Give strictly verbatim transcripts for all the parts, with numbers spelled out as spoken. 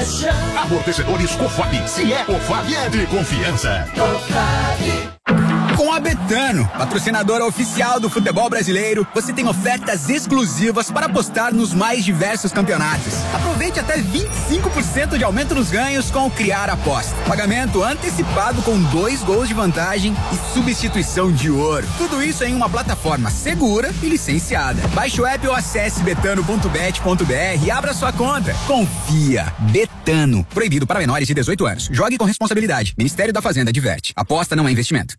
Paixão. Amortecedores Cofap. Se é Cofap, é de confiança. Cofap. Com a Betano, patrocinadora oficial do futebol brasileiro, você tem ofertas exclusivas para apostar nos mais diversos campeonatos. Aproveite até vinte e cinco por cento de aumento nos ganhos com o Criar Aposta. Pagamento antecipado com dois gols de vantagem e substituição de ouro. Tudo isso em uma plataforma segura e licenciada. Baixe o app ou acesse betano ponto bet ponto br e abra sua conta. Confia. Betano. Proibido para menores de dezoito anos. Jogue com responsabilidade. Ministério da Fazenda adverte. Aposta não é investimento.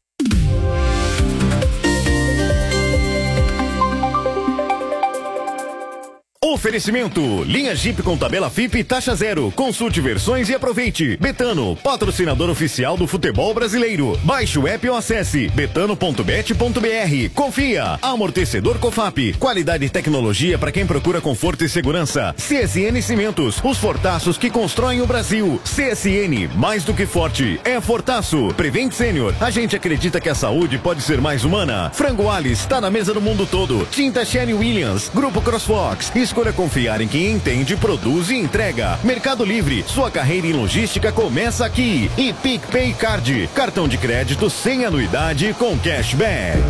Oferecimento, linha Jeep com tabela F I P e taxa zero. Consulte versões e aproveite. Betano, patrocinador oficial do futebol brasileiro. Baixe o app ou acesse betano ponto bet ponto br. Confia, amortecedor Cofap. Qualidade e tecnologia para quem procura conforto e segurança. C S N Cimentos, os fortaços que constroem o Brasil. C S N, mais do que forte, é fortaço. Prevent Sênior, a gente acredita que a saúde pode ser mais humana. Frango Alice, está na mesa do mundo todo. Tinta Sherwin Williams, Grupo CrossFox. Escolha confiar em quem entende, produz e entrega. Mercado Livre, sua carreira em logística começa aqui. E PicPay Card, cartão de crédito sem anuidade com cashback.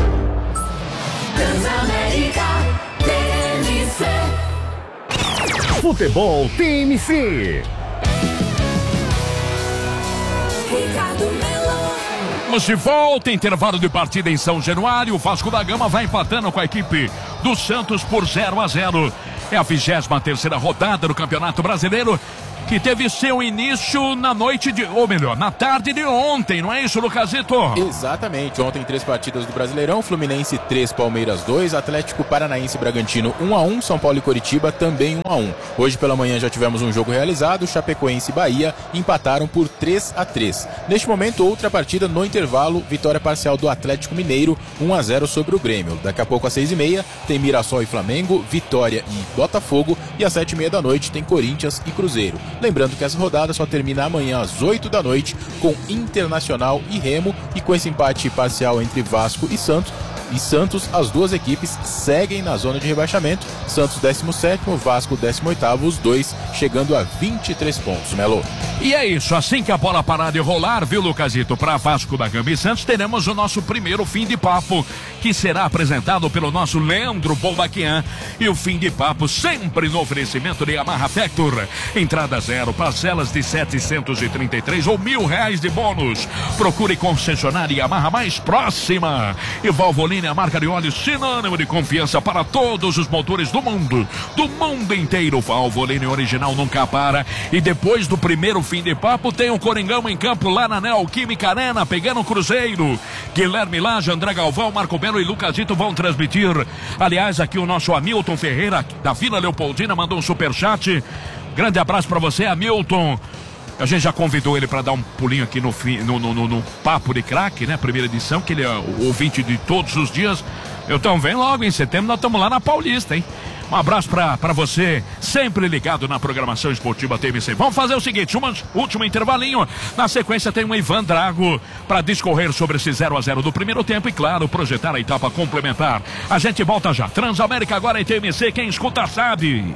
Transamérica T M C. Futebol T M C. Ricardo Melo. Vamos de volta, intervalo de partida em São Januário. O Vasco da Gama vai empatando com a equipe do Santos por zero a zero. É a vigésima terceira rodada do Campeonato Brasileiro, que teve seu início na noite de, ou melhor, na tarde de ontem, não é isso, Lucasito? Exatamente, ontem três partidas do Brasileirão, Fluminense três, Palmeiras dois, Atlético Paranaense e Bragantino um a um, São Paulo e Coritiba também um a um. Hoje pela manhã já tivemos um jogo realizado, Chapecoense e Bahia empataram por três a três. Neste momento, outra partida no intervalo, vitória parcial do Atlético Mineiro, um a zero sobre o Grêmio. Daqui a pouco às seis e meia tem Mirassol e Flamengo, Vitória e Botafogo, e às sete e meia da noite tem Corinthians e Cruzeiro. Lembrando que essa rodada só termina amanhã às oito da noite com Internacional e Remo, e com esse empate parcial entre Vasco e Santos, e Santos, as duas equipes seguem na zona de rebaixamento. Santos décimo sétimo, Vasco décimo oitavo, os dois chegando a vinte e três pontos, Melo. E é isso, assim que a bola parar de rolar, viu, Lucasito, para Vasco da Gama e Santos, teremos o nosso primeiro fim de papo, que será apresentado pelo nosso Leandro Bolbaquian. E o fim de papo sempre no oferecimento de Yamaha Factor. Entrada zero, parcelas de setecentos e trinta e três ou mil reais de bônus. Procure concessionária Yamaha mais próxima. E Valvoline, a marca de óleo sinônimo de confiança para todos os motores do mundo, do mundo inteiro. Valvoline original nunca para. E depois do primeiro fim de papo, tem o Coringão em campo lá na Neoquímica Arena, pegando o Cruzeiro. Guilherme Lage, André Galvão, Marco Belo e Lucasito vão transmitir. Aliás, aqui o nosso Hamilton Ferreira, da Vila Leopoldina, mandou um superchat. Grande abraço para você, Hamilton. A gente já convidou ele para dar um pulinho aqui no, no, no, no, no Papo de Craque, né? Primeira edição, que ele é o ouvinte de todos os dias. Então vem logo, em setembro nós estamos lá na Paulista, hein? Um abraço pra, pra você, sempre ligado na programação esportiva T M C. Vamos fazer o seguinte, um último intervalinho. Na sequência tem um Ivan Drago para discorrer sobre esse zero a zero do primeiro tempo e, claro, projetar a etapa complementar. A gente volta já. Transamérica agora em T M C, quem escuta sabe.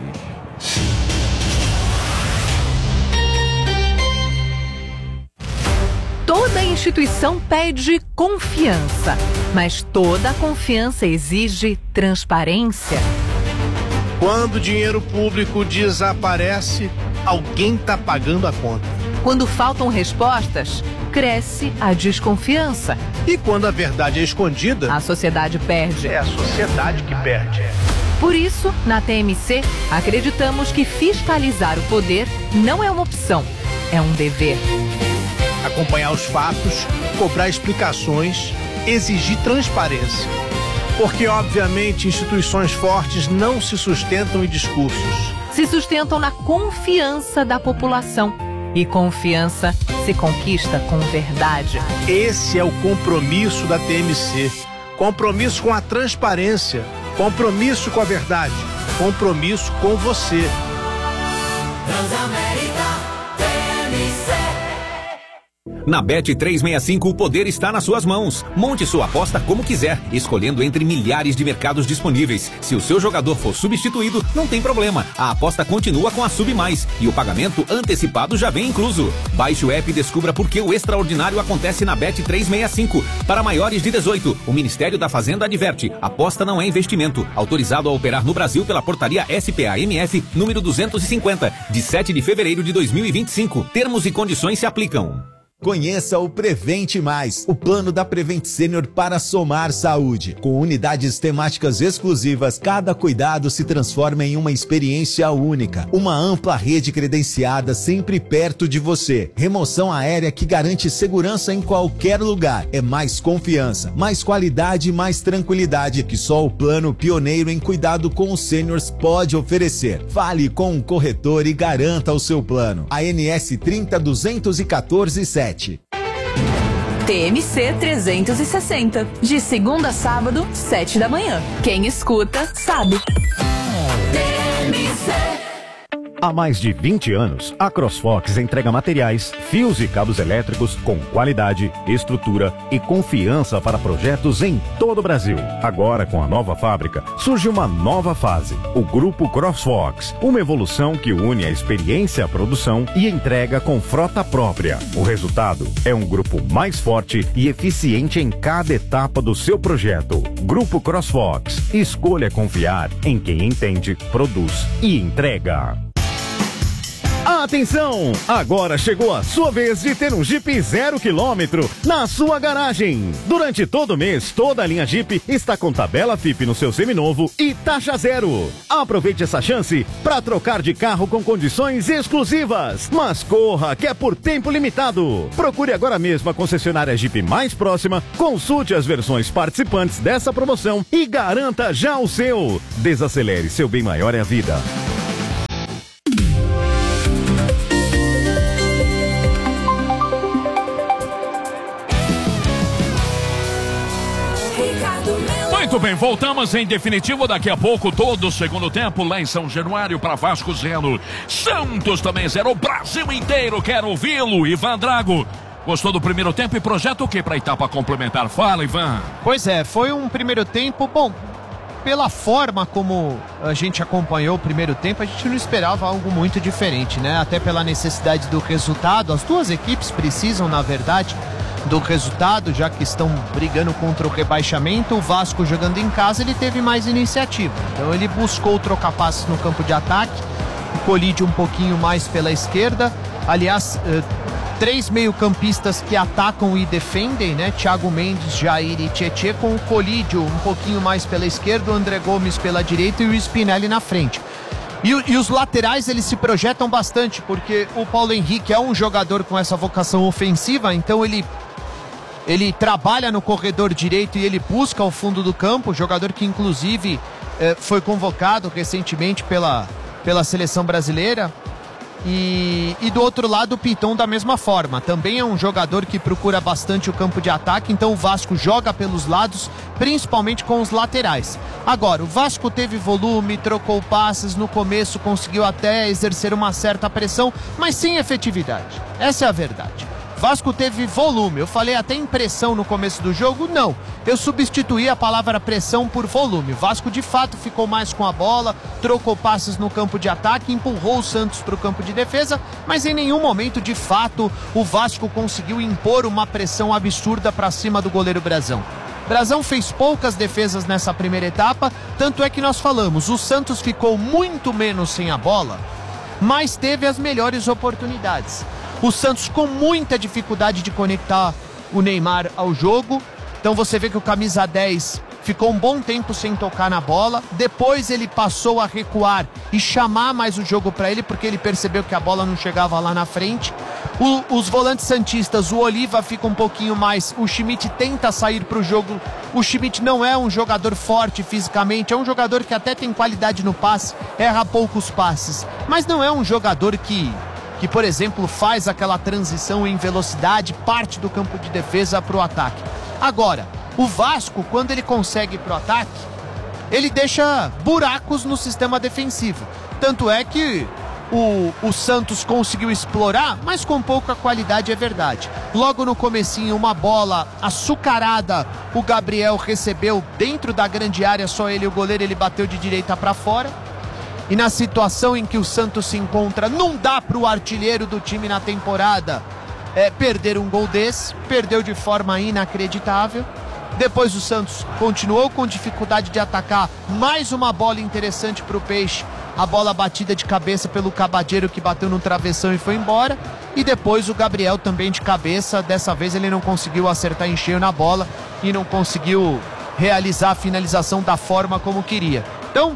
Toda instituição pede confiança, mas toda confiança exige transparência. Quando o dinheiro público desaparece, alguém está pagando a conta. Quando faltam respostas, cresce a desconfiança. E quando a verdade é escondida, a sociedade perde. É a sociedade que perde. Por isso, na T M C, acreditamos que fiscalizar o poder não é uma opção, é um dever. Acompanhar os fatos, cobrar explicações, exigir transparência. Porque, obviamente, instituições fortes não se sustentam em discursos. Se sustentam na confiança da população. E confiança se conquista com verdade. Esse é o compromisso da T M C. Compromisso com a transparência. Compromisso com a verdade. Compromisso com você. Transamérica T M C. Na Bet trezentos e sessenta e cinco o poder está nas suas mãos. Monte sua aposta como quiser, escolhendo entre milhares de mercados disponíveis. Se o seu jogador for substituído, não tem problema. A aposta continua com a Sub Mais e o pagamento antecipado já vem incluso. Baixe o app e descubra por que o extraordinário acontece na Bet trezentos e sessenta e cinco. Para maiores de dezoito, o Ministério da Fazenda adverte: aposta não é investimento. Autorizado a operar no Brasil pela portaria S P A M F número duzentos e cinquenta, de sete de fevereiro de dois mil e vinte e cinco. Termos e condições se aplicam. Conheça o Prevente Mais, o plano da Prevent Senior para somar saúde. Com unidades temáticas exclusivas, cada cuidado se transforma em uma experiência única. Uma ampla rede credenciada sempre perto de você. Remoção aérea que garante segurança em qualquer lugar. É mais confiança, mais qualidade e mais tranquilidade que só o plano pioneiro em cuidado com os sêniors pode oferecer. Fale com um corretor e garanta o seu plano. A N S trinta duzentos e quatorze sete. T M C trezentos e sessenta, de segunda a sábado, sete da manhã. Quem escuta, sabe. T M C. Há mais de vinte anos, a CrossFox entrega materiais, fios e cabos elétricos com qualidade, estrutura e confiança para projetos em todo o Brasil. Agora, com a nova fábrica, surge uma nova fase, o Grupo CrossFox, uma evolução que une a experiência à produção e entrega com frota própria. O resultado é um grupo mais forte e eficiente em cada etapa do seu projeto. Grupo CrossFox, escolha confiar em quem entende, produz e entrega. Atenção! Agora chegou a sua vez de ter um Jeep zero quilômetro na sua garagem. Durante todo o mês, toda a linha Jeep está com tabela F I P no seu seminovo e taxa zero. Aproveite essa chance para trocar de carro com condições exclusivas. Mas corra, que é por tempo limitado. Procure agora mesmo a concessionária Jeep mais próxima, consulte as versões participantes dessa promoção e garanta já o seu. Desacelere, seu bem maior é a vida. Muito bem, voltamos em definitivo daqui a pouco, todo o segundo tempo lá em São Januário para Vasco zero. Santos também zero, o Brasil inteiro quer ouvi-lo. Ivan Drago, gostou do primeiro tempo e projeta o que para a etapa complementar? Fala, Ivan. Pois é, foi um primeiro tempo, bom, pela forma como a gente acompanhou o primeiro tempo, a gente não esperava algo muito diferente, né? Até pela necessidade do resultado, as duas equipes precisam, na verdade, do resultado, já que estão brigando contra o rebaixamento. O Vasco, jogando em casa, ele teve mais iniciativa, então ele buscou trocar passes no campo de ataque, o Colide um pouquinho mais pela esquerda, aliás, eh, três meio-campistas que atacam e defendem, né? Thiago Mendes, Jair e Tietê, com o Colídio um pouquinho mais pela esquerda, o André Gomes pela direita e o Spinelli na frente. E, e os laterais, eles se projetam bastante, porque o Paulo Henrique é um jogador com essa vocação ofensiva, então ele ele trabalha no corredor direito e ele busca o fundo do campo, jogador que inclusive eh, foi convocado recentemente pela, pela seleção brasileira. E, e do outro lado o Piton da mesma forma, também é um jogador que procura bastante o campo de ataque, então o Vasco joga pelos lados, principalmente com os laterais. Agora, o Vasco teve volume, trocou passes, no começo conseguiu até exercer uma certa pressão, mas sem efetividade, essa é a verdade. Vasco teve volume, eu falei até em pressão no começo do jogo, não, eu substituí a palavra pressão por volume. Vasco de fato ficou mais com a bola, trocou passes no campo de ataque, empurrou o Santos para o campo de defesa, mas em nenhum momento de fato o Vasco conseguiu impor uma pressão absurda para cima do goleiro Brazão. Brazão fez poucas defesas nessa primeira etapa, tanto é que nós falamos, o Santos ficou muito menos sem a bola, mas teve as melhores oportunidades. O Santos com muita dificuldade de conectar o Neymar ao jogo. Então você vê que o camisa dez ficou um bom tempo sem tocar na bola. Depois ele passou a recuar e chamar mais o jogo para ele, porque ele percebeu que a bola não chegava lá na frente. O, os volantes santistas, o Oliva fica um pouquinho mais, o Schmidt tenta sair para o jogo. O Schmidt não é um jogador forte fisicamente, é um jogador que até tem qualidade no passe, erra poucos passes, mas não é um jogador que... que, por exemplo, faz aquela transição em velocidade, parte do campo de defesa para o ataque. Agora, o Vasco, quando ele consegue ir para o ataque, ele deixa buracos no sistema defensivo. Tanto é que o, o Santos conseguiu explorar, mas com pouca qualidade, é verdade. Logo no comecinho, uma bola açucarada, o Gabriel recebeu dentro da grande área, só ele e o goleiro, ele bateu de direita para fora. E na situação em que o Santos se encontra, não dá para o artilheiro do time na temporada é, perder um gol desse, perdeu de forma inacreditável. Depois o Santos continuou com dificuldade de atacar, mais uma bola interessante para o Peixe, a bola batida de cabeça pelo Cabadeiro, que bateu no travessão e foi embora. E depois o Gabriel também de cabeça, dessa vez ele não conseguiu acertar em cheio na bola e não conseguiu realizar a finalização da forma como queria. Então,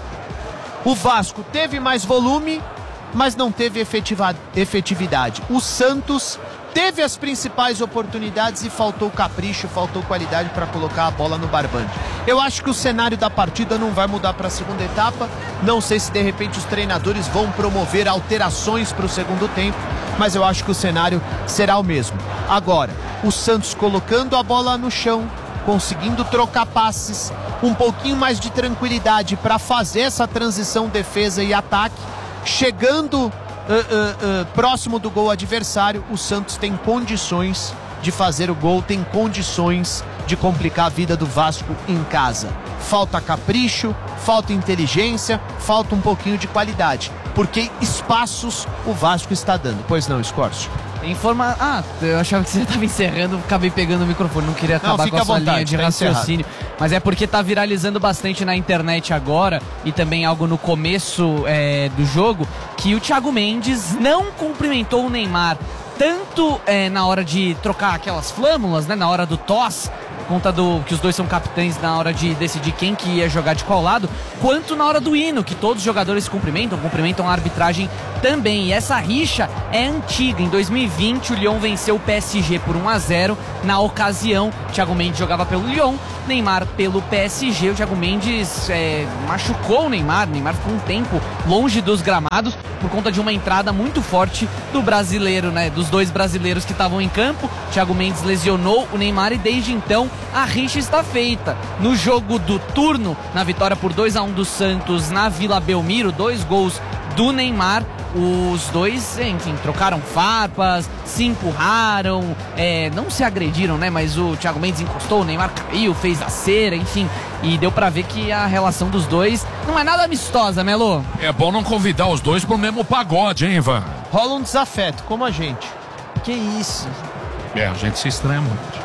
o Vasco teve mais volume, mas não teve efetiva, efetividade. O Santos teve as principais oportunidades e faltou capricho, faltou qualidade para colocar a bola no barbante. Eu acho que o cenário da partida não vai mudar para a segunda etapa. Não sei se de repente os treinadores vão promover alterações para o segundo tempo, mas eu acho que o cenário será o mesmo. Agora, o Santos colocando a bola no chão, conseguindo trocar passes, um pouquinho mais de tranquilidade para fazer essa transição defesa e ataque, chegando Uh, uh, uh, próximo do gol adversário, o Santos tem condições de fazer o gol, tem condições de complicar a vida do Vasco em casa. Falta capricho, falta inteligência, falta um pouquinho de qualidade, porque espaços o Vasco está dando. Pois não, Scorcio? Informa... Ah, eu achava que você estava encerrando, acabei pegando o microfone, não queria acabar não, com a sua vontade, linha de tá raciocínio. Encerrado. Mas é porque tá viralizando bastante na internet agora, e também algo no começo é, do jogo, que o Thiago Mendes não cumprimentou o Neymar, tanto é, na hora de trocar aquelas flâmulas, né, na hora do toss, por conta do que os dois são capitães na hora de decidir quem que ia jogar de qual lado, quanto na hora do hino, que todos os jogadores se cumprimentam, cumprimentam a arbitragem também. E essa rixa é antiga. Em dois mil e vinte, o Lyon venceu o P S G por um a zero. Na ocasião, Thiago Mendes jogava pelo Lyon, Neymar pelo P S G. O Thiago Mendes é, machucou o Neymar. O Neymar ficou um tempo longe dos gramados por conta de uma entrada muito forte do brasileiro, né? Dos dois brasileiros que estavam em campo. Thiago Mendes lesionou o Neymar e desde então a rixa está feita. No jogo do turno, na vitória por dois a um do Santos na Vila Belmiro, dois gols do Neymar, os dois, enfim, trocaram farpas, se empurraram, é, não se agrediram, né? Mas o Thiago Mendes encostou, o Neymar caiu, fez a cera, enfim. E deu pra ver que a relação dos dois não é nada amistosa, Melo. É bom não convidar os dois pro mesmo pagode, hein, Ivan? Rola um desafeto, como a gente. Que isso? É, a gente se estranha muito.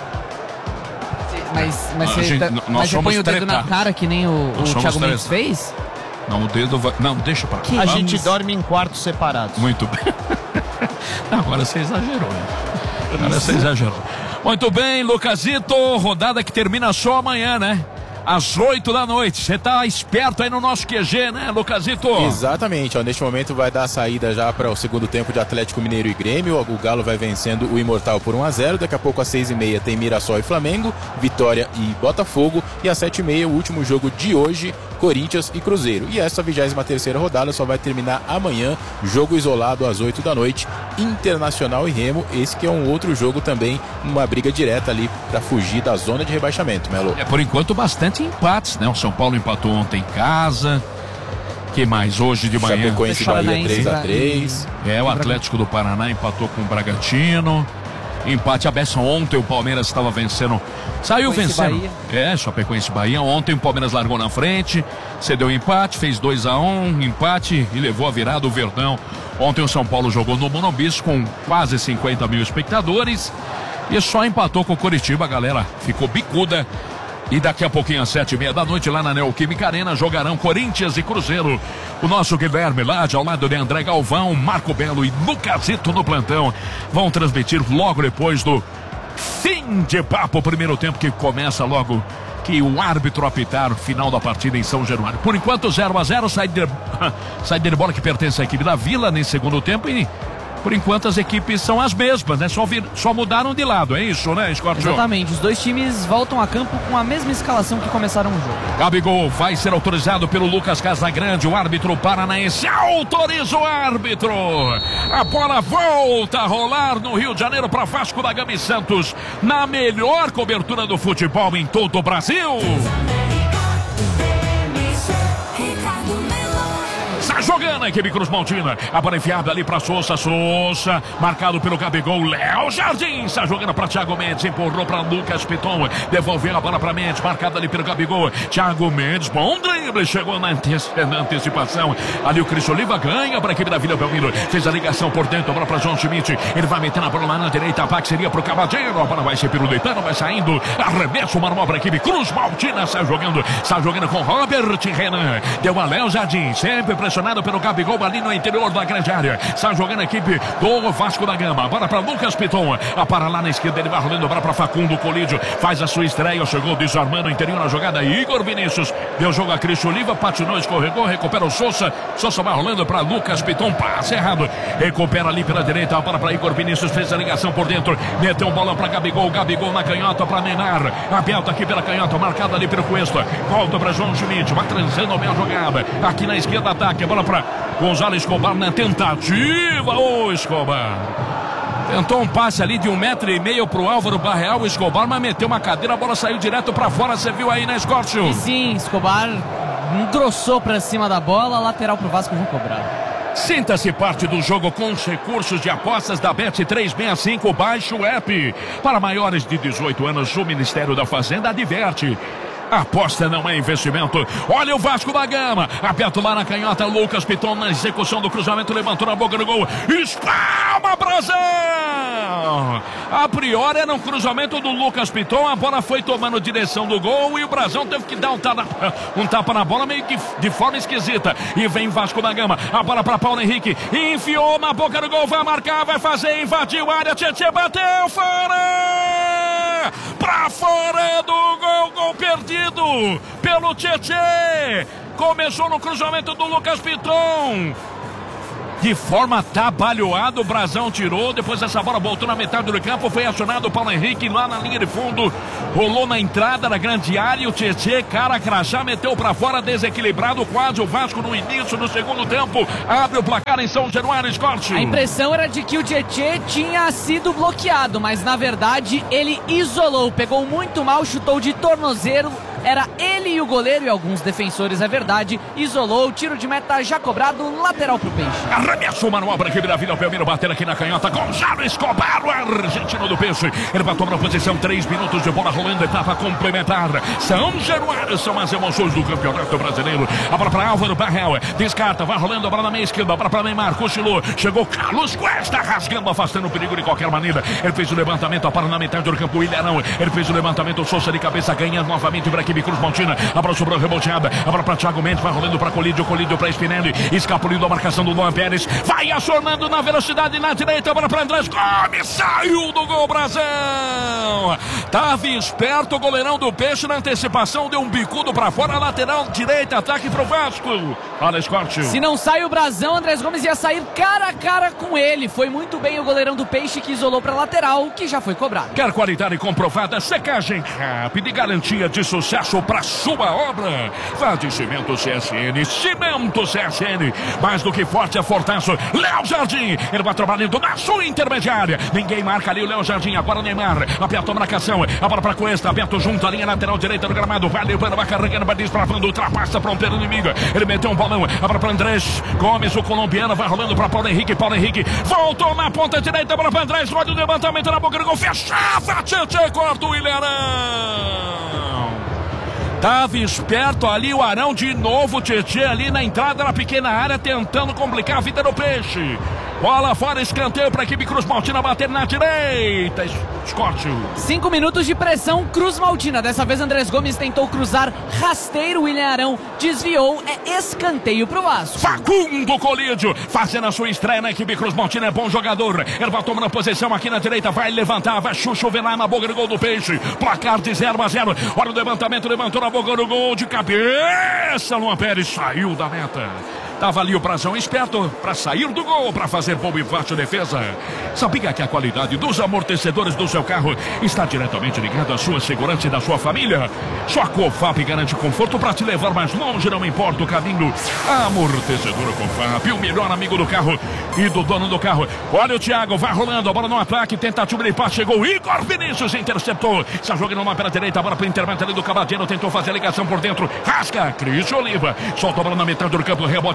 Mas, mas a você, gente, tá, nós mas você põe o dedo tretados. na cara que nem o, o Thiago Mendes fez? Não, o dedo vai... Não, deixa pra cá. A gente dorme em quartos separados. Muito bem. Agora você exagerou. Agora você exagerou. Muito bem, Lucasito. Rodada que termina só amanhã, né? Às oito da noite. Você tá esperto aí no nosso Q G, né, Lucasito? Exatamente. Ó, neste momento vai dar a saída já para o segundo tempo de Atlético Mineiro e Grêmio. O Galo vai vencendo o Imortal por um a zero. Daqui a pouco às seis e meia tem Mirassol e Flamengo, Vitória e Botafogo. E às sete e meia o último jogo de hoje, Corinthians e Cruzeiro. E essa vigésima terceira rodada só vai terminar amanhã, jogo isolado às oito da noite, Internacional e Remo. Esse que é um outro jogo também, uma briga direta ali para fugir da zona de rebaixamento, Melo. É, por enquanto bastante empates, né? O São Paulo empatou ontem em casa. Que mais? Hoje de manhã. Chapecoense e Bahia três a três. É, o Atlético do Paraná empatou com o Bragantino. Empate aberto ontem, o Palmeiras estava vencendo. Saiu vencendo. Bahia. É, Chapecoense Bahia. Ontem o Palmeiras largou na frente, cedeu empate, fez dois a um, empate e levou a virada o Verdão. Ontem o São Paulo jogou no Morumbi com quase cinquenta mil espectadores e só empatou com o Coritiba, a galera ficou bicuda. E daqui a pouquinho, às sete e meia da noite, lá na Neoquímica Arena, jogarão Corinthians e Cruzeiro. O nosso Guilherme Lade, ao lado de André Galvão, Marco Belo e Lucasito no plantão, vão transmitir logo depois do fim de papo, o primeiro tempo que começa logo que o árbitro apitar o final da partida em São Januário. Por enquanto, zero a zero, saída de, saída de bola que pertence à equipe da Vila nesse segundo tempo e... Por enquanto as equipes são as mesmas, né? Só, vir, só mudaram de lado, é isso, né, Scorpio? Exatamente, os dois times voltam a campo com a mesma escalação que começaram o jogo. Gabigol vai ser autorizado pelo Lucas Casagrande, o árbitro paranaense autoriza o árbitro. A bola volta a rolar no Rio de Janeiro para Vasco da Gama e Santos, na melhor cobertura do futebol em todo o Brasil. jogando a equipe Cruz Maltina. A bola enfiada ali pra Sousa. Sousa, marcado pelo Gabigol. Léo Jardim está jogando pra Thiago Mendes. Empurrou pra Lucas Piton. Devolveu a bola pra Mendes. Marcado ali pelo Gabigol. Thiago Mendes, bom drible. Chegou na, ante na antecipação. Ali o Cris Oliva ganha pra equipe da Vila Belmiro. Fez a ligação por dentro. A bola pra João Schmidt. Ele vai metendo a bola lá na direita. A pack seria pro Cavadeiro. A bola vai ser pirulitando, vai saindo. Arremesso manual pra equipe Cruz Maltina. Está jogando. Está jogando com Robert Renan. Deu a Léo Jardim. Sempre pressionado pelo Gabigol ali no interior da grande área. Está jogando a equipe do Vasco da Gama. Bola para Lucas Piton. A para lá na esquerda. Ele vai rolando. Bola para Facundo Colídio. Faz a sua estreia. Chegou desarmando o interior na jogada. Igor Vinícius. Deu jogo a Cris Oliva. Patinou, escorregou. Recupera o Sousa. Sousa vai rolando para Lucas Piton. Passe errado. Recupera ali pela direita. A bola para Igor Vinícius. Fez a ligação por dentro. Meteu um bolão para Gabigol. Gabigol na canhota para Neymar. Aberto aqui pela canhota. Marcado ali pelo Cuesta. Volta para João Schmidt. Vai transando bem a jogada. Aqui na esquerda ataque. A bola para Gonzalo Escobar na tentativa. Ô, Escobar. Tentou um passe ali de um metro e meio pro Álvaro Barreal. O Escobar, mas meteu uma cadeira. A bola saiu direto pra fora. Você viu aí, né, Scortio? E sim, Escobar engrossou pra cima da bola. Lateral pro Vasco já cobrado. Sinta-se parte do jogo com os recursos de apostas da Bet trezentos e sessenta e cinco. Baixe o app. Para maiores de dezoito anos, o Ministério da Fazenda adverte. Aposta não é investimento. Olha o Vasco da Gama. Aperto lá na canhota. Lucas Piton na execução do cruzamento. Levantou na boca do gol. Espalma, Brasil! A priori era um cruzamento do Lucas Piton. A bola foi tomando direção do gol. E o Brasão teve que dar um tapa, um tapa na bola meio que de forma esquisita. E vem Vasco da Gama. A bola para Paulo Henrique. Enfiou na boca do gol. Vai marcar, vai fazer. Invadiu a área. Tietê bateu. Fora! Pra fora do gol. Gol perdido pelo Tietê. Começou no cruzamento do Lucas Piton. De forma atabalhoada, o Brasão tirou. Depois essa bola voltou na metade do campo. Foi acionado o Paulo Henrique lá na linha de fundo. Rolou na entrada da grande área. O Tietê, cara crachá, meteu pra fora, desequilibrado. Quase o Vasco no início do segundo tempo. Abre o placar em São Januário, Scott. A impressão era de que o Tietê tinha sido bloqueado, mas na verdade ele isolou. Pegou muito mal, chutou de tornozelo. Era ele e o goleiro e alguns defensores, é verdade. Isolou, tiro de meta já cobrado, lateral pro Peixe. Arremesso manual para a equipe da Vila Belmiro, bater aqui na canhota. Gonzalo Escobar, o argentino do Peixe. Ele vai tomar a posição, três minutos de bola rolando, etapa complementar. São Januário, são as emoções do Campeonato Brasileiro. A bola para Álvaro Barreal, descarta, vai rolando a bola na meia esquerda, a bola para Neymar, cochilou. Chegou Carlos Cuesta, rasgando, afastando o perigo de qualquer maneira. Ele fez o levantamento, a bola na metade do campo, o Ilharão. Ele fez o levantamento, o Sousa de cabeça, ganhando novamente para a equipe Cruz Maltina. A bola sobrou reboteada. A bola para Thiago Mendes. Vai rolando para Colídio. Colídio para Spinelli. Escapulindo a marcação do Luan Pérez. Vai acionando na velocidade na direita. A bola para Andrés Gomes. Saiu do gol, Brasil. Tava esperto o goleirão do Peixe na antecipação. Deu um bicudo para fora. Lateral direita. Ataque pro Vasco. Olha, Scott. Se não sai o Brasão, Andrés Gomes ia sair cara a cara com ele. Foi muito bem o goleirão do Peixe que isolou para lateral, que já foi cobrado. Quer qualidade comprovada? Secagem rápida e garantia de sucesso para sua obra. Vá de Cimento C S N. Cimento C S N. Mais do que forte é fortaço. Léo Jardim. Ele vai trabalhando na sua intermediária. Ninguém marca ali o Léo Jardim. Agora Neymar. Aperta a marcação. A bola para Cuesta. Aberto junto à linha lateral direita do gramado. Vai levando, vai carregando, vai desbravando. Ultrapassa para um pelo inimigo. Ele meteu um bolão. A bola para Andrés Gomes, o colombiano. Vai rolando para Paulo Henrique. Paulo Henrique voltou na ponta direita. A bola para Andrés. Olha o levantamento na boca do gol. Fechava. Tietê corta o Ilharão. Tava esperto ali o Arão de novo. Tietê ali na entrada da pequena área, tentando complicar a vida do Peixe. Bola fora, escanteio para a equipe Cruz Maltina bater na direita. Scott. Cinco minutos de pressão, Cruz Maltina. Dessa vez Andrés Gomes tentou cruzar rasteiro. William Arão desviou. É escanteio pro Vasco. Facundo Colídio fazendo a sua estreia na equipe Cruz Maltina. É bom jogador. Ele vai tomando a posição aqui na direita. Vai levantar, vai chuchover na boca do gol do Peixe. Placar de zero a zero. Olha o levantamento, levantou na boca do gol de cabeça. Luan Pérez saiu da meta. Tava ali o Brasão esperto para sair do gol, para fazer boa e forte defesa. Sabia que a qualidade dos amortecedores do seu carro está diretamente ligada à sua segurança e da sua família? Só a Cofap garante conforto para te levar mais longe, não importa o caminho. A amortecedora Cofap, o melhor amigo do carro e do dono do carro. Olha o Thiago, vai rolando, a bola no ataque, tentativa de passe, chegou Igor Vinícius, interceptou. Está jogando uma pela direita, a bola para o intervento ali do Cavadeiro, tentou fazer a ligação por dentro. Rasca, Cris Oliva, solta a bola na metade do campo, rebote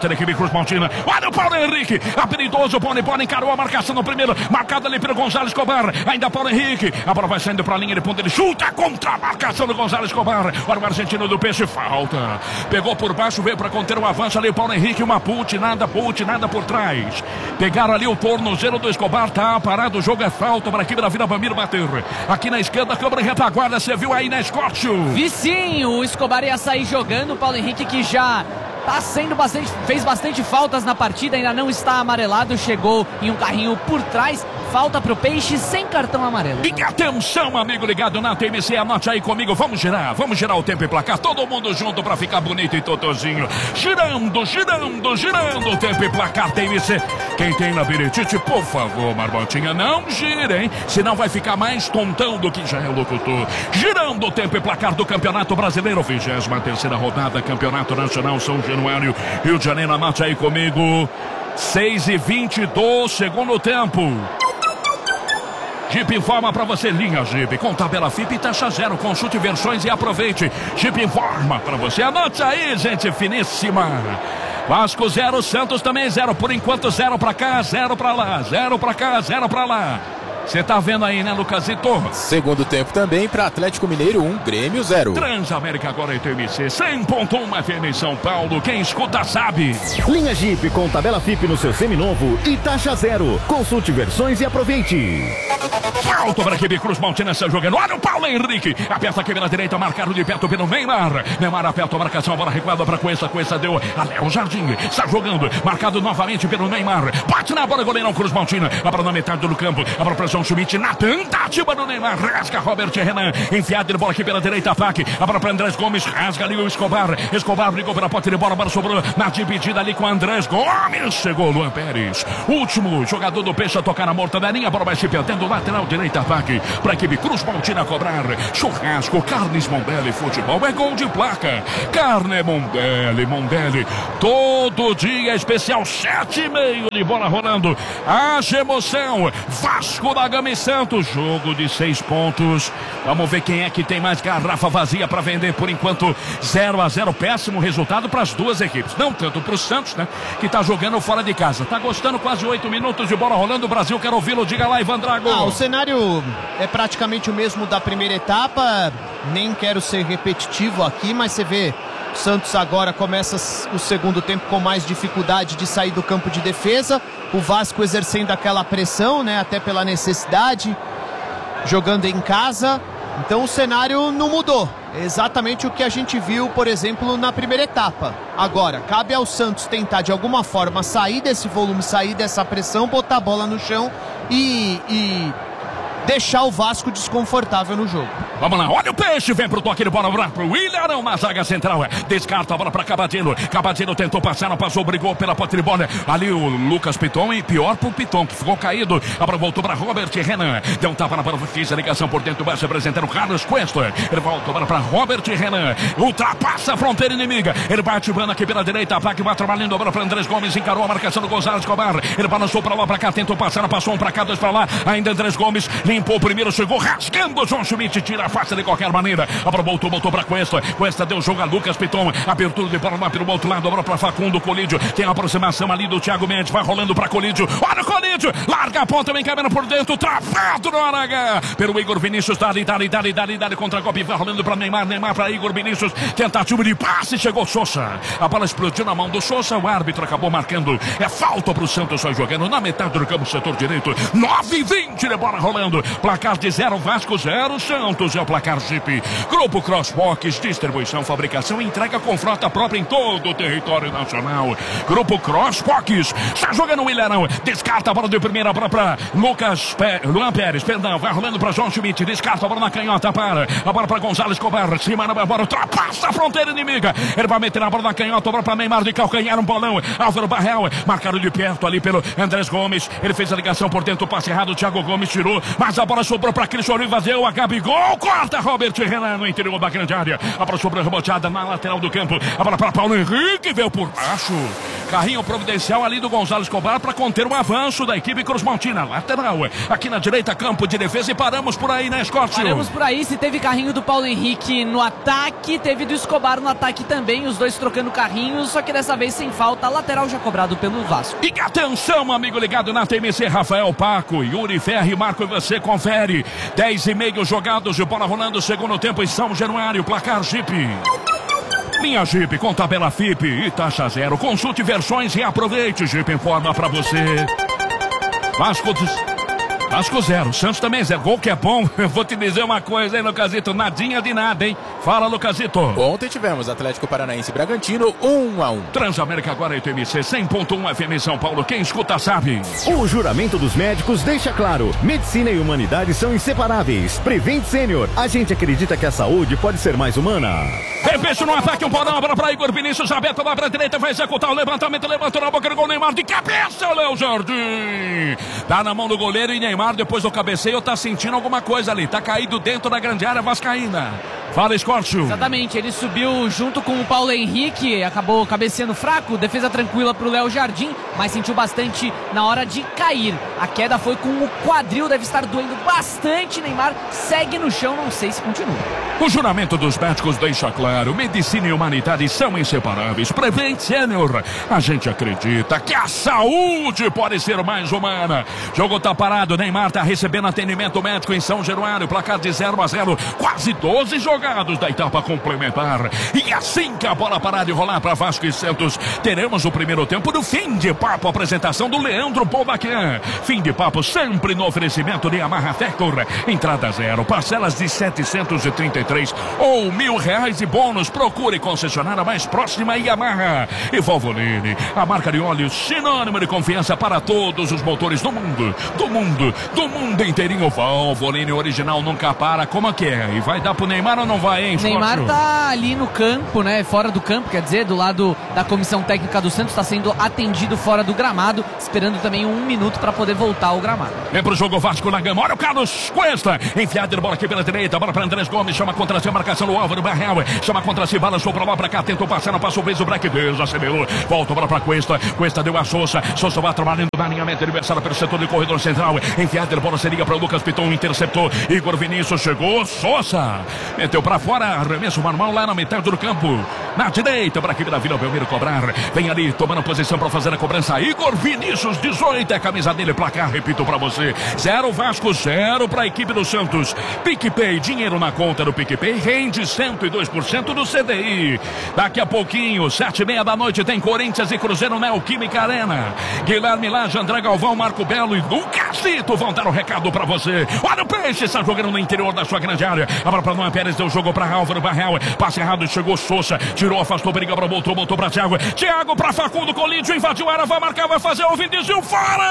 da equipe Cruz Maltina. Olha o Paulo Henrique, habilidoso, o Paulo Paulo encarou a marcação no primeiro, marcado ali pelo Gonzalo Escobar. Ainda Paulo Henrique, a bola vai saindo pra linha de ponta, ele chuta contra a marcação do Gonzalo Escobar. Olha o argentino do Peixe, falta. Pegou por baixo, veio pra conter o avanço ali o Paulo Henrique, uma put, nada put, nada por trás. Pegaram ali o tornozelo do Escobar, tá parado, o jogo é falta para a equipe da Vila Belmiro bater. Aqui na esquerda, câmara em retaguarda, você viu aí na Escócio? Vi sim, o Escobar ia sair jogando, o Paulo Henrique que já tá sendo bastante, fez bastante faltas na partida, ainda não está amarelado, chegou em um carrinho por trás, falta pro Peixe sem cartão amarelo. E atenção, amigo ligado na T M C, anote aí comigo, vamos girar, vamos girar o tempo e placar, todo mundo junto pra ficar bonito e totozinho. Girando, girando, girando o tempo e placar T M C. Quem tem labirintite, por favor, Marbotinha, não gire, hein? Senão vai ficar mais tontão do que já é o locutor. Girando o tempo e placar do Campeonato Brasileiro, vigésima terceira rodada, Campeonato Nacional São Januário, Rio de Janeiro, anote aí comigo. seis e vinte do segundo tempo. Jeep informa pra você, linha Jeep, com tabela F I P e taxa zero, consulte versões e aproveite. Jeep informa pra você, anote aí, gente finíssima. Vasco zero, Santos também zero, por enquanto zero pra cá, zero pra lá, zero pra cá, zero pra lá. Você tá vendo aí, né, Lucasito? Segundo tempo também para Atlético Mineiro um, Grêmio zero. Transamérica agora em T M C cem ponto um F M em São Paulo. Quem escuta sabe. Linha Jeep com tabela F I P no seu seminovo e taxa zero. Consulte versões e aproveite. Falta para a equipe Cruz Maltina está jogando. Olha o Paulo Henrique. Aperta aqui pela direita, marcado de perto pelo Neymar. Neymar aperta a marcação, a bola recuada para Cuesta. Cuesta deu a Léo Jardim. Está jogando, marcado novamente pelo Neymar. Bate na bola, goleirão Cruz Maltina. A bola na metade do campo. A bola pressão Schmidt na tentativa do Neymar. Rasga Robert Renan. Enfiado de bola aqui pela direita, ataque. A bola para Andrés Gomes. Rasga ali o Escobar. Escobar brigou pela pote de bola. A bola sobrou na dividida ali com Andrés Gomes. Chegou Luan Pérez. Último jogador do Peixe a tocar na mortadelinha. A bola vai se perdendo. Lateral direita, ataque. Para a equipe Cruz Maltina cobrar. Churrasco, Carnes Mondelli. Futebol é gol de placa. Carne Mondelli. Mondelli. Todo dia especial. Sete e meio de bola rolando. Haja emoção. Vasco da Gama e Santos, jogo de seis pontos. Vamos ver quem é que tem mais garrafa vazia para vender. Por enquanto, zero a zero, péssimo resultado para as duas equipes. Não tanto para o Santos, né, que tá jogando fora de casa. Tá gostando, quase oito minutos de bola rolando. O Brasil quer ouvi-lo, diga lá, Ivan Drago. Ah, o cenário é praticamente o mesmo da primeira etapa. Nem quero ser repetitivo aqui, mas você vê, o Santos agora começa o segundo tempo com mais dificuldade de sair do campo de defesa. O Vasco exercendo aquela pressão, né, até pela necessidade, jogando em casa. Então o cenário não mudou. É exatamente o que a gente viu, por exemplo, na primeira etapa. Agora, cabe ao Santos tentar de alguma forma sair desse volume, sair dessa pressão, botar a bola no chão e... e... deixar o Vasco desconfortável no jogo. Vamos lá, olha o Peixe, vem pro toque de bola pro William na zaga central. Descarta a bola pra Cabadino. Cabadino tentou passar, não passou, brigou pela pote de bola. Ali o Lucas Piton e pior pro Piton, que ficou caído. A bola voltou pra Robert Renan. Deu um tapa na bola, fez a ligação por dentro, vai se apresentando o Carlos Cuesta. Ele volta a bola pra Robert Renan. Ultrapassa a fronteira inimiga. Ele bate o bando aqui pela direita, ataque, vai trabalhando a bola pra Andrés Gomes, encarou a marcação do Gonzalo Escobar. Ele balançou pra lá, pra cá, tentou passar, passou um pra cá, dois pra lá. Ainda Andrés Gomes limpou o primeiro, chegou rasgando o João Schmidt, tira a face de qualquer maneira. A bola voltou, voltou pra Cuesta. Cuesta deu jogo a Lucas Piton. Abertura de bola lá pelo outro lado. A bola pra Facundo Colídio. Tem a aproximação ali do Thiago Mendes. Vai rolando pra Colídio. Olha o Colídio. Larga a ponta, vem caminhando por dentro. Travado no hora H. Pelo Igor Vinícius. Dali, dali, dali, dali, dali. Contra a Copa. Vai rolando pra Neymar. Neymar pra Igor Vinícius. Tentativa de passe. Chegou Sousa. A bola explodiu na mão do Sousa. O árbitro acabou marcando. É falta pro Santos. Só jogando na metade do campo, setor direito. nove e vinte de bola rolando. Placar de zero Vasco, zero Santos. É o placar Jeep. Grupo Crossbox, distribuição, fabricação e entrega com frota própria em todo o território nacional. Grupo Crossbox. Está jogando o Willerão. Descarta a bola de primeira, a bola para Lucas Pé, Luan Pérez, perdão. Vai rolando para João Schmidt. Descarta a bola na canhota para a bola para Gonzalo Escobar. Cima na bola, ultrapassa a fronteira inimiga. Ele vai meter a bola na canhota, a bola para Neymar de calcanhar, um bolão. Álvaro Barrel, marcado de perto ali pelo Andrés Gomes. Ele fez a ligação por dentro, passe errado. O Thiago Gomes tirou, mas a bola sobrou para Cristian Olivas. Deu a Gabigol, corta Robert Renan no interior da grande área. A bola sobrou reboteada na lateral do campo. A bola para Paulo Henrique, veio por baixo. Carrinho providencial ali do Gonzalo Escobar para conter o avanço da equipe Cruzmaltina. Lateral, aqui na direita, campo de defesa e paramos por aí, né, Scott? Paramos por aí, se teve carrinho do Paulo Henrique no ataque, teve do Escobar no ataque também, os dois trocando carrinhos, só que dessa vez sem falta, lateral já cobrado pelo Vasco. E atenção, amigo ligado na T M C, Rafael Paco, Yuri Ferri, Marco e você confere. dez e meio jogados de bola rolando, segundo tempo em São Januário, placar Jeep. Linha Jeep com tabela F I P e taxa zero. Consulte versões e aproveite. Jeep informa pra você. Vasco dos... Vasco zero, Santos também zero. Gol que é bom. Eu vou te dizer uma coisa, hein, Lucasito? Nadinha de nada, hein? Fala, Lucasito. Ontem tivemos Atlético Paranaense e Bragantino um a um. Transamérica agora é T M C cem ponto um F M São Paulo. Quem escuta sabe. O juramento dos médicos deixa claro: medicina e humanidade são inseparáveis. Prevent Sênior. A gente acredita que a saúde pode ser mais humana. Repete no ataque, um porão para Igor Vinícius. Aberto lá pra direita, vai executar o levantamento. Levantou na boca do gol, Neymar de cabeça, Léo Jardim. Tá na mão do goleiro e Neymar, depois do cabeceio, tá sentindo alguma coisa ali. Tá caído dentro da grande área vascaína. Fala, Escórcio. Exatamente, ele subiu junto com o Paulo Henrique, acabou cabeceando fraco, defesa tranquila pro Léo Jardim, mas sentiu bastante na hora de cair. A queda foi com o quadril, deve estar doendo bastante. Neymar segue no chão, não sei se continua. O juramento dos médicos deixa claro: medicina e humanidade são inseparáveis. Prevent Sênior. A gente acredita que a saúde pode ser mais humana. Jogo tá parado, Neymar tá recebendo atendimento médico em São Januário, placar de zero a zero, quase doze jogados da etapa complementar. E assim que a bola parar de rolar para Vasco e Santos, teremos o primeiro tempo do Fim de Papo, apresentação do Leandro Bolbaquian. Fim de Papo sempre no oferecimento de Yamaha Factor. Entrada zero, parcelas de setecentos e trinta e três ou mil reais e bônus. Procure concessionária mais próxima, Yamaha. E Valvoline, a marca de óleo sinônimo de confiança para todos os motores do mundo, do mundo, do mundo inteirinho. Valvoline original nunca para. Como que é? E vai dar pro Neymar ou não vai, hein? Neymar tá ali no campo, né? Fora do campo, quer dizer, do lado da comissão técnica do Santos, está sendo atendido fora do gramado, esperando também um minuto para poder voltar ao gramado. Vem pro jogo Vasco na gama. Olha o Carlos Cuesta, enfiado de bola aqui pela direita, bola para Andrés Gomes, chama contra si a marcação do Álvaro Barreal, chama contra si, balançou pra lá pra cá, tentou passar, não passou bem o Black Deus, acelerou, volta a bola pra Cuesta, Cuesta deu a Sousa, Sousa vai trabalhando na alinhamento adversário pelo setor de corredor central, enfiado de bola, seria para o Lucas Piton, interceptou, Igor Vinícius chegou, Sousa meteu pra fora, arremesso manual lá na metade do campo, na direita, para a equipe da Vila Belmiro cobrar, vem ali tomando posição para fazer a cobrança, Igor Vinícius, dezoito, é a camisa dele, placar, repito para você, zero Vasco, zero para a equipe do Santos. PicPay, dinheiro na conta do PicPay, rende cento e dois por cento do C D I. Daqui a pouquinho, sete e meia da noite, tem Corinthians e Cruzeiro Neoquímica Arena. Guilherme Lage, André Galvão, Marco Belo e Lucasito vão dar o um recado para você. Olha o Peixe, está jogando no interior da sua grande área, agora para Luan Pérez, deu jogo para Álvaro Barreal, passe errado, chegou Sousa, tirou, afastou, periga, voltou, voltou para Thiago, Thiago para Facundo, Colídio, invadiu a área, vai marcar, vai fazer o Vinicius,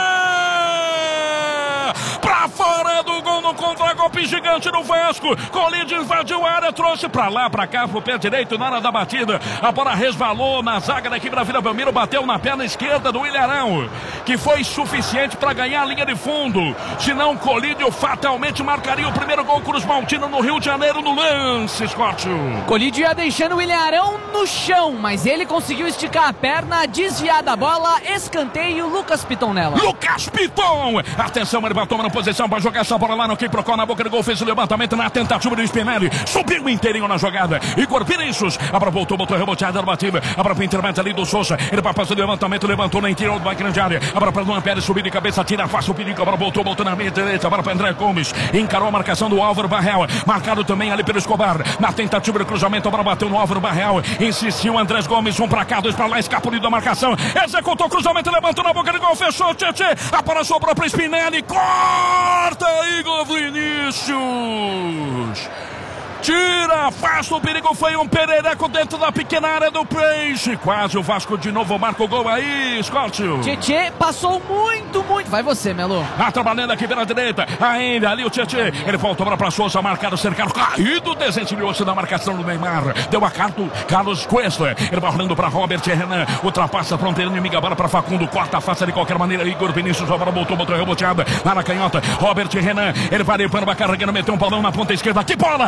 fora! Pra fora do gol no contra-golpe gigante do Vasco, Colídio invadiu a área, trouxe pra lá, pra cá, pro pé direito na hora da batida, a bola resvalou na zaga da equipe da Vila Belmiro, bateu na perna esquerda do Ilharão, que foi suficiente pra ganhar a linha de fundo, senão Colídio fatalmente marcaria o primeiro gol Cruzmaltino no Rio de Janeiro no lance, Scott. Colídio ia deixando o Ilharão no chão, mas ele conseguiu esticar a perna, desviar da bola, escanteio, Lucas Piton nela. Lucas Piton, atenção, ele vai tomando posição para jogar essa bola lá no que procura na boca do gol, fez o levantamento na tentativa do Spinelli, subiu inteirinho na jogada, Igor Vinícius, abra voltou, botou reboteada, batida, abra para o intermédio ali do Sousa, ele vai fazer o levantamento, levantou na interior da grande área, abra para Luan Pérez, subir de cabeça, tira, afasta o perigo, abra voltou, botou na meia direita, abra para André Gomes, encarou a marcação do Álvaro Barreal, marcado também ali pelo Escobar, na tentativa de cruzamento, abra bateu no Álvaro Barreal, insistiu Andrés Gomes, um para cá, dois para lá, escapuliu da marcação, executou o cruzamento, levantou na boca do gol, fechou, Tietê, a bola sobrou para Spinelli, corta Igor Vinícius, tira, afasta o perigo, foi um perereco dentro da pequena área do Peixe, quase o Vasco de novo marca o gol aí, Scott. Tietê passou muito, muito, vai você, Melo. Ah, trabalhando aqui pela direita, ainda ali o Tietê, ele voltou para Sousa, marcado, cercado, caído, desentilhou-se da marcação do Neymar, deu a carta, Carlos Cuesta, ele vai rolando para Robert Renan, ultrapassa a fronteira inimiga, agora para Facundo, corta a face de qualquer maneira, Igor Vinícius, agora botou, botou reboteada, lá na canhota, Robert Renan, ele vai limpando, vai carregando, meteu um balão na ponta esquerda, que bola, olha o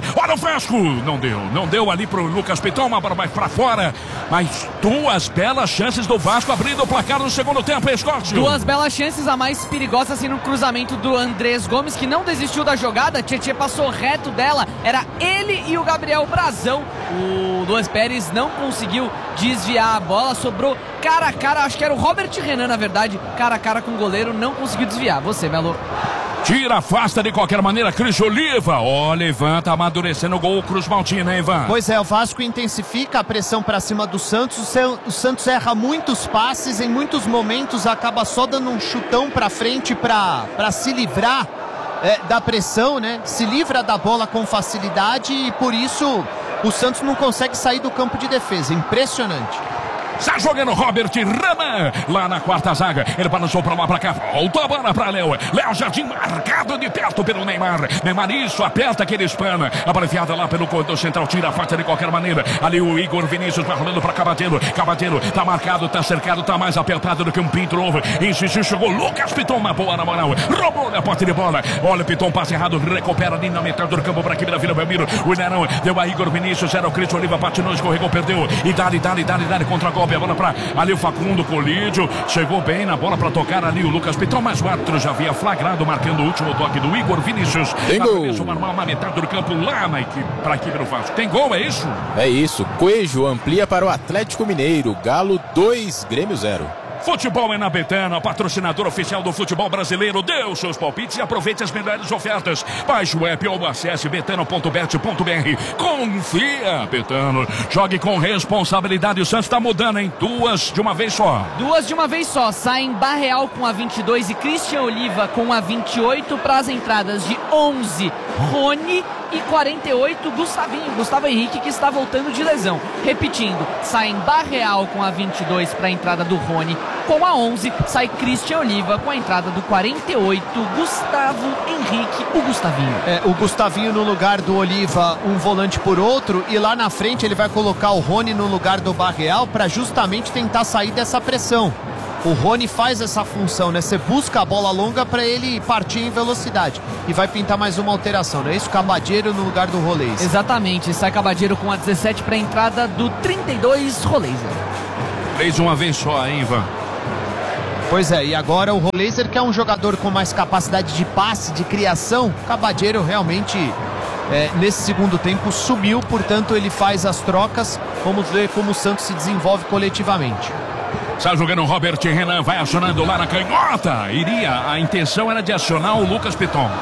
Vasco. Não deu, não deu ali pro Lucas Piton, uma bola mais pra fora. Mas duas belas chances do Vasco abrindo o placar no segundo tempo, Escócio. Duas belas chances, a mais perigosa assim no cruzamento do Andrés Gomes, que não desistiu da jogada. Tietê passou reto dela, era ele e o Gabriel Brazão. O Luan Pérez não conseguiu desviar a bola, sobrou cara a cara, acho que era o Robert Renan, na verdade, cara a cara com o goleiro, não conseguiu desviar. Você, Melo. Tira, afasta de qualquer maneira, Cris Oliva. Olha, Ivan, tá amadurecendo o gol Cruz Maltina, hein, Ivan? Pois é, o Vasco intensifica a pressão pra cima do Santos. O Santos erra muitos passes, em muitos momentos acaba só dando um chutão pra frente pra, pra se livrar é, da pressão, né? Se livra da bola com facilidade e por isso o Santos não consegue sair do campo de defesa. Impressionante. Está jogando Robert Rama lá na quarta zaga. Ele balançou pra lá, pra cá. Voltou a bola pra Léo. Léo Jardim marcado de perto pelo Neymar. Neymar isso, aperta aquele espana. A bola enfiada lá pelo corredor central. Tira a falta de qualquer maneira. Ali o Igor Vinícius vai rolando pra Cavadeiro. Cavadeiro tá marcado, tá cercado, tá mais apertado do que um pinto novo. Insistiu, chegou Lucas Piton, uma boa na moral. Roubou na porta de bola. Olha o Piton, passe errado. Recupera ali na metade do campo pra equipe da Vila Belmiro. O Inerão deu a Igor Vinícius. Era o Cris Oliva, patinou, escorregou, perdeu. E dali, dali, dali, dali contra a golpe. A bola pra ali o Facundo Colídio, chegou bem na bola para tocar ali o Lucas Piton, mas o árbitro já havia flagrado, marcando o último toque do Igor Vinícius. Tem gol. Uma metade do campo lá na equipe, para a equipe do Vasco. Tem gol, é isso? É isso. Coelho amplia para o Atlético Mineiro. Galo dois, Grêmio zero. Futebol é na Betano, patrocinador oficial do futebol brasileiro. Dê os seus palpites e aproveite as melhores ofertas. Baixe o app ou acesse betano ponto bet ponto br. Confia, Betano. Jogue com responsabilidade. O Santos está mudando, hein? Duas de uma vez só. Duas de uma vez só. Saem Barreal com a vinte e dois e Christian Oliva com a vinte e oito para as entradas de onze, Rony e quarenta e oito, Gustavinho, Gustavo Henrique, que está voltando de lesão. Repetindo, saem Barreal com a vinte e dois para a entrada do Rony, com a onze sai Christian Oliva com a entrada do quarenta e oito, Gustavo Henrique, o Gustavinho. É, o Gustavinho no lugar do Oliva, um volante por outro, e lá na frente ele vai colocar o Rony no lugar do Barreal para justamente tentar sair dessa pressão. O Rony faz essa função, né? Você busca a bola longa para ele partir em velocidade. E vai pintar mais uma alteração, não é isso? Cabadeiro no lugar do Rolês. Exatamente, sai Cabadeiro com a dezessete para a entrada do trinta e dois, Rolês. Três uma vez só, hein, Ivan? Pois é, e agora o Rolês, que é um jogador com mais capacidade de passe, de criação. Cabadeiro realmente, é, nesse segundo tempo, subiu, portanto ele faz as trocas. Vamos ver como o Santos se desenvolve coletivamente. Está jogando o Robert Renan, vai acionando lá na canhota. Iria, a intenção era de acionar o Lucas Piton.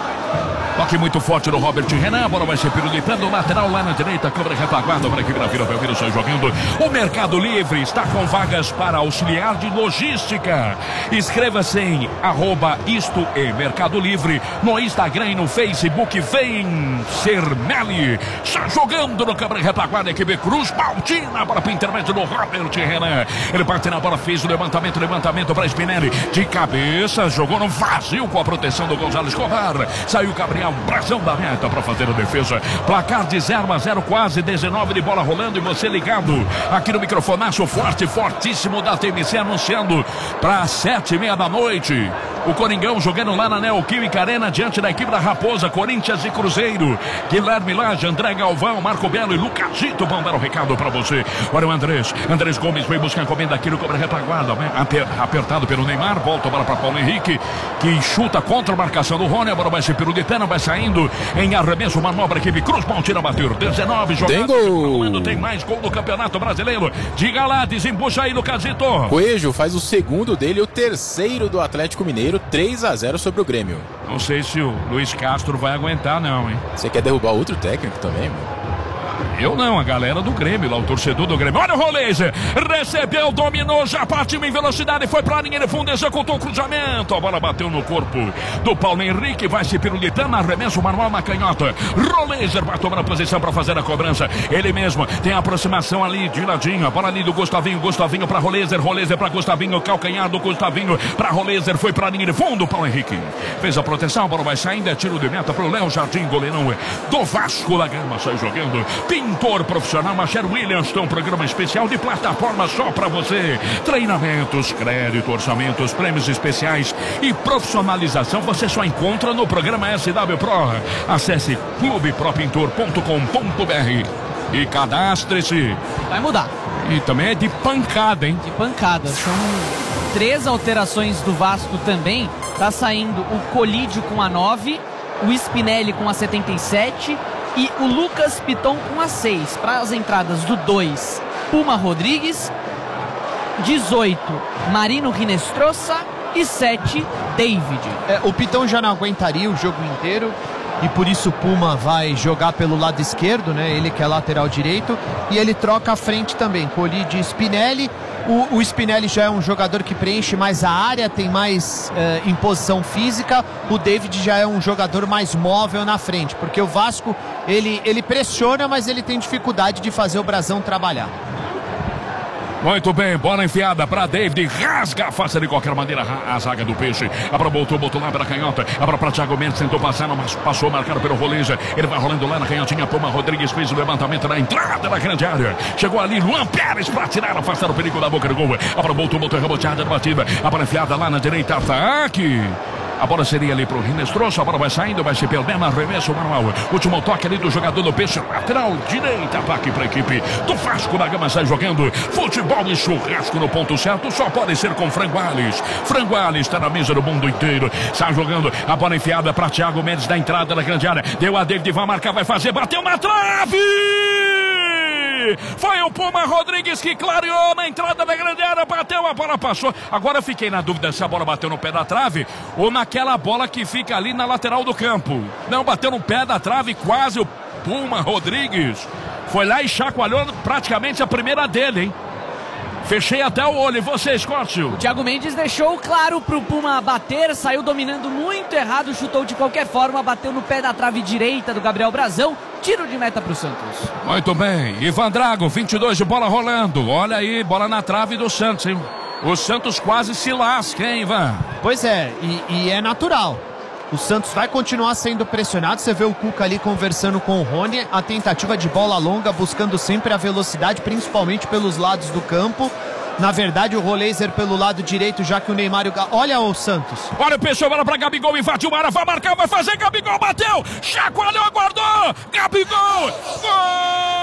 Toque muito forte do Robert Renan, a bola vai ser pirulitando, lateral lá na direita, câmera retaguarda para que a Vila Belmiro sai jogando. O Mercado Livre está com vagas para auxiliar de logística. Inscreva-se em arroba isto e Mercado Livre no Instagram e no Facebook. Vem ser Meli. Está jogando no câmera retaguarda, a equipe Cruz Maltina para o intermédio do Robert Renan. Ele parte na bola, fez o levantamento, levantamento para Spinelli. De cabeça, jogou no vazio com a proteção do Gonzalo Escobar. Saiu o Gabriel Brazão da meta para fazer a defesa. Placar de zero a zero, quase dezenove de bola rolando e você ligado aqui no microfonaço forte, fortíssimo da T M C, anunciando para sete e meia da noite. O Coringão jogando lá na Neoquímica Arena diante da equipe da Raposa, Corinthians e Cruzeiro. Guilherme Lage, André Galvão, Marco Belo e Lucasito vão dar o recado para você. Olha o Andrés, Andrés Gomes foi buscar a encomenda aqui no cobra retaguarda, né? Apertado pelo Neymar, volta a bola para Paulo Henrique, que chuta contra a marcação do Rony, a bola vai ser pirulitana, vai saindo em arremesso, manobra, equipe Cruz Maltina bateu dezenove jogadas. Tem gol! Tem mais gol do Campeonato Brasileiro. Diga lá, desembucha aí, Lucasito. Coelho faz o segundo dele, o terceiro do Atlético Mineiro, três a zero sobre o Grêmio. Não sei se o Luiz Castro vai aguentar não, hein? Você quer derrubar outro técnico também, mano? Eu não, a galera do Grêmio, lá o torcedor do Grêmio. Olha o Rolês, recebeu, dominou, já partiu em velocidade, foi pra linha de fundo, executou o cruzamento. A bola bateu no corpo do Paulo Henrique, vai se pirulitando, arremesso manual na canhota. Rolês vai tomar a posição pra fazer a cobrança. Ele mesmo tem a aproximação ali de ladinho, a bola ali do Gustavinho, Gustavinho pra Rolês, Rolês pra Gustavinho, calcanhar do Gustavinho pra Rolês, foi pra linha de fundo, Paulo Henrique fez a proteção, a bola vai saindo, é tiro de meta pro Léo Jardim, goleirão do Vasco da Gama, sai jogando. Pinho Pintor profissional Macher Williams tem um programa especial de plataforma só para você. Treinamentos, crédito, orçamentos, prêmios especiais e profissionalização você só encontra no programa S W Pro. Acesse clube pro pintor ponto com ponto br e cadastre-se. Vai mudar. E também é de pancada, hein? De pancada. São três alterações do Vasco também. Tá saindo o Colídio com a nove, o Spinelli com a setenta e sete e o Lucas Piton com a seis. Para as entradas do dois, Puma Rodrigues, dezoito, Marino Rinestrosa e sete, David. É, o Piton já não aguentaria o jogo inteiro e por isso o Puma vai jogar pelo lado esquerdo, né? Ele que é lateral direito, e ele troca a frente também, Colídio e Spinelli. O, o Spinelli já é um jogador que preenche mais a área, tem mais eh, imposição física. O David já é um jogador mais móvel na frente, porque o Vasco ele, ele pressiona, mas ele tem dificuldade de fazer o Brasão trabalhar. Muito bem, bola enfiada para David, rasga, faça de qualquer maneira a, a zaga do Peixe. Abra, botou, botou lá pela canhota. Abra para Thiago Mendes, tentou passar, mas passou, marcado pelo Roleza. Ele vai rolando lá na canhotinha. Puma Rodrigues fez o levantamento na entrada da grande área. Chegou ali Luan Pérez para tirar, afastar o perigo da boca do gol. Abra, botou, botou, reboteada, batida. A bola enfiada lá na direita, ataque. A bola seria ali pro Rinestrosa, a bola vai saindo, vai ser pelo mesmo arremesso manual. Último toque ali do jogador do Peixe, lateral direita, ataque para a equipe do Vasco da Gama, sai jogando futebol e churrasco no ponto certo, só pode ser com Frango Alves. Frango Alves está na mesa do mundo inteiro, sai jogando, a bola enfiada para Thiago Mendes da entrada da grande área, deu a David, vai marcar, vai fazer, bateu na trave! Foi o Puma Rodrigues que clareou na entrada da grande área, bateu, a bola passou. Agora eu fiquei na dúvida se a bola bateu no pé da trave ou naquela bola que fica ali na lateral do campo. Não, bateu no pé da trave, quase o Puma Rodrigues foi lá e chacoalhou praticamente a primeira dele, hein? Fechei até o olho. E você, Scórcio? O Thiago Mendes deixou claro pro Puma bater, saiu dominando muito errado, chutou de qualquer forma, bateu no pé da trave direita do Gabriel Brazão. Tiro de meta pro Santos. Muito bem. Ivan Drago, vinte e dois de bola rolando. Olha aí, bola na trave do Santos, hein? O Santos quase se lasca, hein, Ivan? Pois é, e, e é natural. O Santos vai continuar sendo pressionado. Você vê o Cuca ali conversando com o Rony. A tentativa de bola longa, buscando sempre a velocidade, principalmente pelos lados do campo. Na verdade, o Roleiser pelo lado direito, já que o Neymar... Olha o Santos. Olha o Peixe, bola pra Gabigol, invadiu o área, vai marcar, vai fazer, Gabigol bateu, chacoalhou, guardou, Gabigol, gol!